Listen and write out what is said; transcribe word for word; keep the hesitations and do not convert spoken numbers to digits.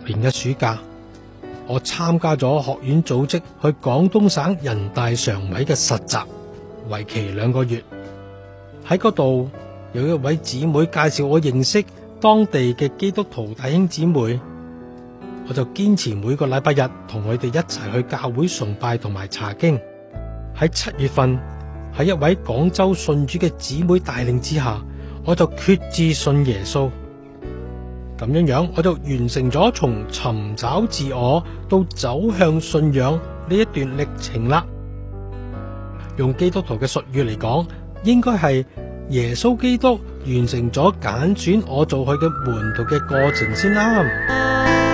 年嘅暑假，我參加咗學院組織去廣東省人大常委嘅實習，為期兩個月。喺嗰度有一位姊妹介紹我認識當地嘅基督徒弟兄姊妹，我就堅持每個禮拜日同佢哋一齊去教會崇拜同埋查經。喺七月份，喺一位廣州信主嘅姊妹帶領之下，我就決志信耶穌。咁樣樣，我就完成咗從尋找自我到走向信仰呢一段歷程啦。用基督徒嘅術語嚟講，應該係耶穌基督完成咗揀選我做佢嘅門徒嘅過程先啱。